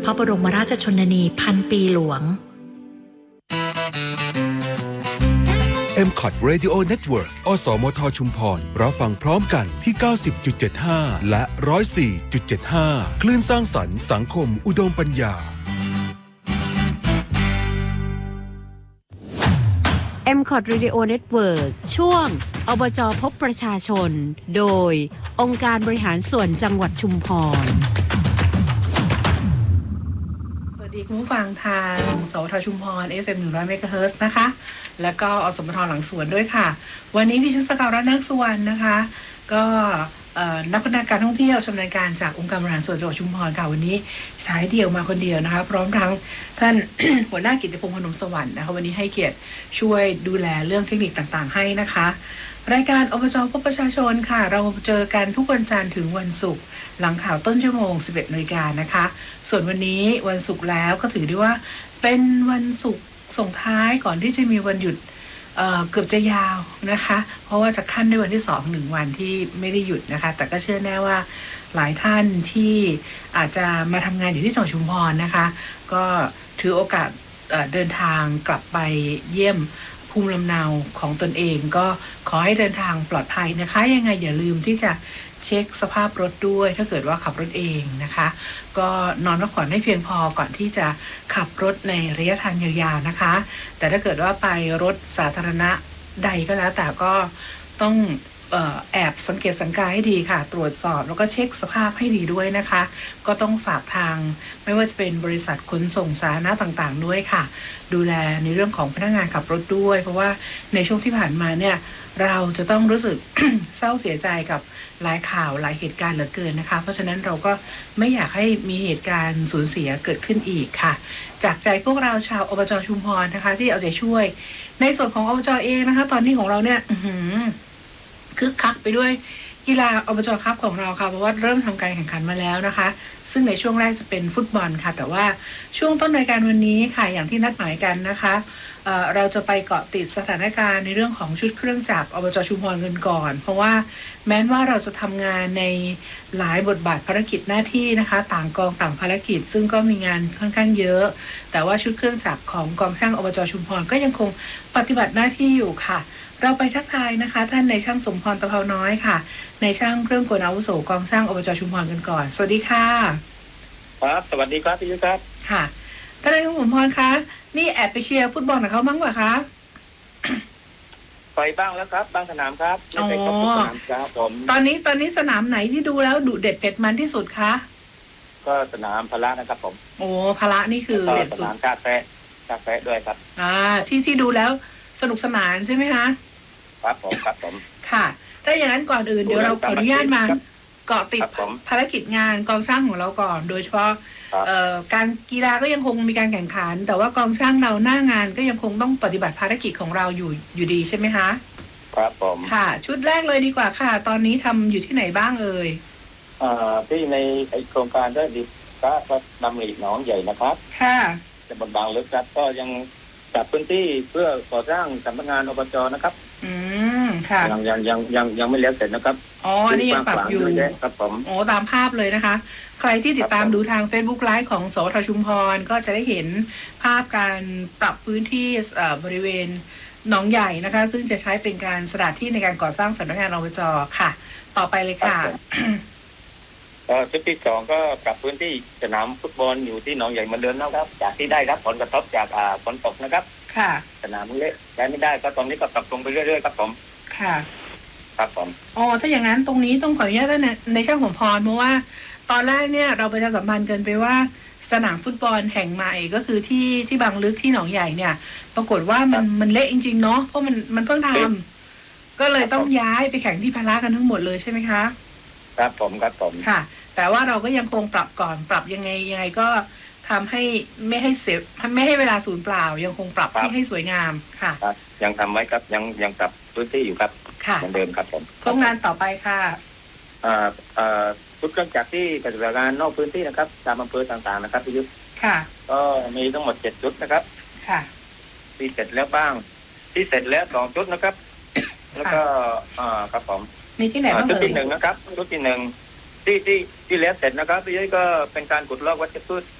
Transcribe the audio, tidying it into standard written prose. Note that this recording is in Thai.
พระบรมราชชนนีพันปีหลวง MCOT Radio Network อสมทชุมพรรับฟังพร้อมกันที่ 90.75 และ 104.75 คลื่นสร้างสรรค์สังคมอุดมปัญญา MCOT Radio Network ช่วงอบจ.พบประชาชนโดยองค์การบริหารส่วนจังหวัดชุมพรสวัสดีคุณผู้ฟังทางสวทชุมพร FM 100 MHz นะคะแล้วก็อสมทหลังสวนด้วยค่ะวันนี้ดิฉันสกาวรัตน์นักสุวรรณนะคะก็นักพัฒนาการท่องเที่ยวชำนาญการจากองค์การบริหารส่วนจังหวัดชุมพรค่ะวันนี้สายเดี่ยวมาคนเดียวนะคะพร้อมทั้งท่าน หัวหน้ากิตติพงษ์พนมสวรรค์นะคะวันนี้ให้เกียรติช่วยดูแลเรื่องเทคนิคต่างๆให้นะคะรายการอบจ.พบประชาชนค่ะเราเจอกันทุกวันจันทร์ถึงวันศุกร์หลังข่าวต้นชั่วโมง 11:00 น.นะคะส่วนวันนี้วันศุกร์แล้วก็ถือได้ว่าเป็นวันศุกร์ส่งท้ายก่อนที่จะมีวันหยุดเกือบจะยาวนะคะเพราะว่าจะขั้นด้วยวันที่2 1 วันที่ไม่ได้หยุดนะคะแต่ก็เชื่อแน่ว่าหลายท่านที่อาจจะมาทำงานอยู่ที่จังหวัดชุมพรนะคะก็ถือโอกาสเดินทางกลับไปเยี่ยมภูมิลำเนาของตนเองก็ขอให้เดินทางปลอดภัยนะคะยังไงอย่าลืมที่จะเช็คสภาพรถด้วยถ้าเกิดว่าขับรถเองนะคะก็นอนพักผ่อนให้เพียงพอก่อนที่จะขับรถในระยะทางยาวๆนะคะแต่ถ้าเกิดว่าไปรถสาธารณะใดก็แล้วแต่ก็ต้องแอบสังเกตสังกาให้ดีค่ะตรวจสอบแล้วก็เช็คสภาพให้ดีด้วยนะคะก็ต้องฝากทางไม่ว่าจะเป็นบริษัทขนส่งสาธารณะต่างๆด้วยค่ะดูแลในเรื่องของพนักงานขับรถด้วยเพราะว่าในช่วงที่ผ่านมาเนี่ยเราจะต้องรู้สึก เศร้าเสียใจกับหลายข่าวหลายเหตุการณ์เหลือเกินนะคะเพราะฉะนั้นเราก็ไม่อยากให้มีเหตุการณ์สูญเสียเกิดขึ้นอีกค่ะจากใจพวกเราชาวอบจ.ชุมพรนะคะที่เอาใจช่วยในส่วนของอบจ.เองนะคะตอนนี้ของเราเนี่ยคึกคักไปด้วยกีฬาอบจ.คัพของเราค่ะเพราะว่าเริ่มทำการแข่งขันมาแล้วนะคะซึ่งในช่วงแรกจะเป็นฟุตบอลค่ะแต่ว่าช่วงต้นรายการวันนี้ค่ะอย่างที่นัดหมายกันนะคะเราจะไปเกาะติดสถานการณ์ในเรื่องของชุดเครื่องจักรอบจ.ชุมพรกันก่อนเพราะว่าแม้ว่าเราจะทำงานในหลายบทบาทภารกิจหน้าที่นะคะต่างกองต่างภารกิจซึ่งก็มีงานค่อนข้างเยอะแต่ว่าชุดเครื่องจักรของกองช่างอบจ.ชุมพรก็ยังคงปฏิบัติหน้าที่อยู่ค่ะเราไปทักทายนะคะท่านในช่างสมพรตะเภาน้อยค่ะในช่างเครื่องกลอาวุโสกองช่างอบจ.ชุมพรกันก่อนสวัสดีค่ะครับสวัสดีครับพี่ยุทธครับค่ะท่านนายสมพรคะนี่แอบไปเชียร์ฟุตบอลกับเขาบ้างเหรอคะไปบ้างแล้วครับบางสนามครับไม่ไปครบทุกสนามครับผมตอนนี้สนามไหนที่ดูแล้วดุเด็ดเผ็ดมันที่สุดคะก็สนามพละนะครับผมโอ้พละนี่คือเด็ดสุดสนามกาแฟด้วยครับที่ดูแล้วสนุกสนานใช่ไหมคะครับผมค่ะถ้าอย่างนั้นก่อนอื่นเดี๋ยวเราขออนุญาตมาเกาะติดภารกิจงานกองช่างของเราก่อนโดยเฉพาะการกีฬาก็ยังคงมีการแข่งขันแต่ว่ากองช่างเราหน้างานก็ยังคงต้องปฏิบัติภารกิจของเราอยู่ดีใช่ไหมคะครับผมค่ะชุดแรกเลยดีกว่าค่ะตอนนี้ทำอยู่ที่ไหนบ้างเอ่ยที่ในโครงการได้ดิบก็ดำริหนองใหญ่นะครับค่ะจะบางลึกครับก็ยังจัดพื้นที่เพื่อก่อสร้างสำนักงานอบจ.นะครับค่ะยังไม่แล้วเสร็จนะครับอันนี้ยังปรับอยู่ครับผมตามภาพเลยนะคะใครที่ติดตามดูทาง Facebook Live ของสวทชุมพรก็จะได้เห็นภาพการปรับพื้นที่บริเวณหนองใหญ่นะคะซึ่งจะใช้เป็นการสถานที่ในการก่อสร้างสำนักงานอบจ.ค่ะต่อไปเลยค่ะชุดที่2ก็ปรับพื้นที่สนามฟุตบอลอยู่ที่หนองใหญ่เหมือนเดิมนะครับจากที่ได้รับผลกระทบจากฝนตกนะครับค่ะสนามเละใช้ไม่ได้ก็ตอนนี้ก็ปรับปรุงไปเรื่อยๆครับผมค่ะครับผมถ้าอย่างนั้นตรงนี้ต้องขออนุญาตท่านในช่างของพรเพราะว่าตอนแรกเนี่ยเราประชาสัมพันธ์กันไปว่าสนามฟุตบอลแห่งใหม่ก็คือที่บางลึกที่หนองใหญ่เนี่ยปรากฏว่ามันเละจริงๆเนาะเพราะมันเพิ่งทำก็เลยต้องย้ายไปแข่งที่พละกันทั้งหมดเลยใช่ไหมคะครับผมค่ะแต่ว่าเราก็ยังคงปรับก่อนปรับยังไงก็ทำให้ไม่ให้เสียไม่ให้เวลาสูญเปล่ายังคงปรับให้สวยงามค่ะยังทำไว้ครับยังปรับพื้นที่อยู่ครับเหมือนเดิมครับผมโครงงานต่อไปค่ะชุดเครื่องจักรที่ปฏิบัติงานนอกพื้นที่นะครับตามอำเภอต่างๆนะครับพี่ยุทธค่ะก็มีทั้งหมด7ชุดนะครับค่ะที่เสร็จแล้วบ้างที่เสร็จแล้ว2ชุดนะครับแล้วก็ครับผมมีที่ไหนบ้างชุดที่1นะครับชุดที่1ที่แล้วเสร็จนะครับพี่ยุทธก็เป็นการขุดลอกวัชพืช